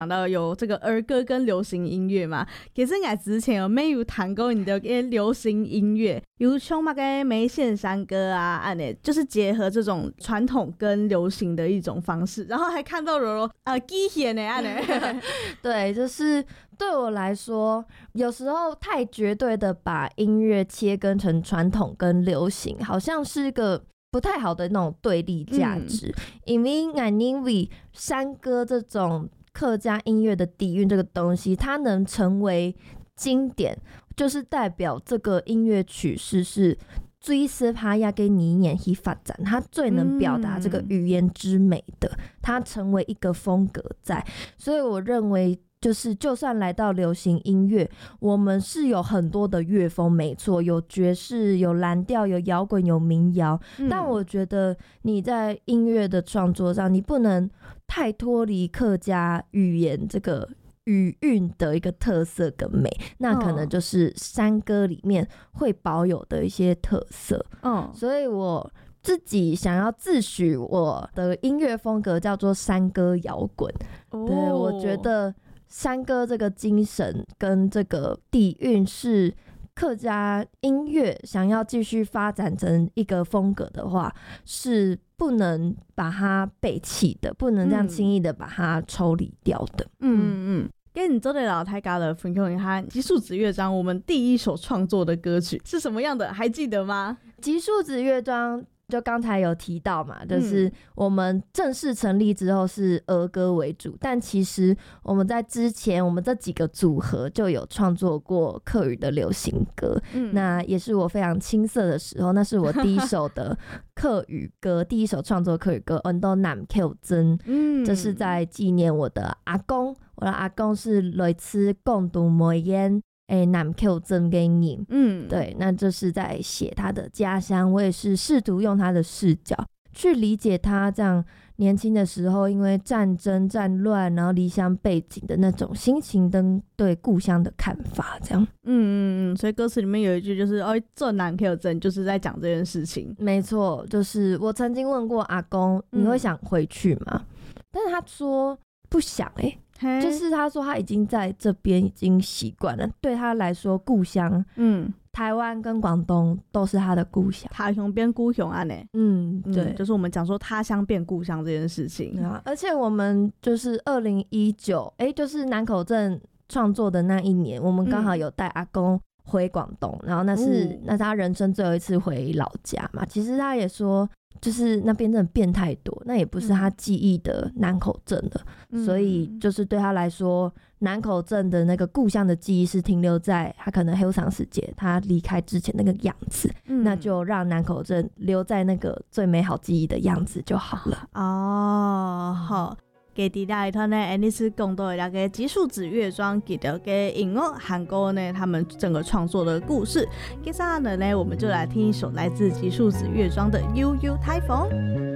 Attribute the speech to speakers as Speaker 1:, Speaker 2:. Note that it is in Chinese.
Speaker 1: 讲到有这个儿歌跟流行音乐嘛，其实我之前有没有谈过你的流行音乐，比如像那个梅县山歌啊，就是结合这种传统跟流行的一种方式，然后还看到柔柔机械呢，
Speaker 2: 对，就是对我来说，有时候太绝对的把音乐切割成传统跟流行，好像是一个不太好的那种对立价值。因为我认为山歌这种客家音乐的底蕴这个东西，它能成为经典，就是代表这个音乐曲式是最适合亚给你演去发展，它最能表达这个语言之美的，它成为一个风格在。所以我认为就算来到流行音乐，我们是有很多的乐风，没错，有爵士，有蓝调，有摇滚，有民谣，但我觉得你在音乐的创作上，你不能太脱离客家语言这个语韵的一个特色跟美，那可能就是山歌里面会保有的一些特色。所以我自己想要自诩我的音乐风格叫做山歌摇滚。对，我觉得山歌这个精神跟这个底蕴是客家音乐想要继续发展成一个风格的话，是不能把它背弃的，不能这样轻易的把它抽离掉的。
Speaker 1: 跟你这类老太家的分享一下极数子乐章，我们第一首创作的歌曲是什么样的，还记得吗？
Speaker 2: 极数子乐章就刚才有提到嘛，就是我们正式成立之后是儿歌为主，但其实我们在之前我们这几个组合就有创作过客语的流行歌，那也是我非常青涩的时候，那是我第一首的客语歌第一首创作客语歌恩都南 Q 真，这是在纪念我的阿公，我的阿公是来自广东梅烟南 Q 真给你，对，那这是在写他的家乡，我也是试图用他的视角去理解他这样年轻的时候因为战争战乱然后离乡背景的那种心情跟对故乡的看法这样。
Speaker 1: 所以歌词里面有一句就是这南 Q 真就是在讲这件事情。
Speaker 2: 没错，就是我曾经问过阿公你会想回去吗？但是他说不想就是他说他已经在这边已经习惯了，对他来说故乡台湾跟广东都是他的故乡，
Speaker 1: 他乡变故乡啊对，就是我们讲说他乡变故乡这件事情
Speaker 2: 而且我们就是2019就是南口镇创作的那一年，我们刚好有带阿公回广东，然后那是他人生最后一次回老家嘛，其实他也说就是那边真的变太多，那也不是他记忆的南口镇了，所以就是对他来说南口镇的那个故乡的记忆是停留在他可能黑长时节他离开之前那个样子，那就让南口镇留在那个最美好记忆的样子就好了。
Speaker 1: 好，给大家一套呢，这次讲到的那个极数子乐章，记得给音乐韩国呢他们整个创作的故事。接下来呢，我们就来听一首来自极数子乐章的《悠悠台风》。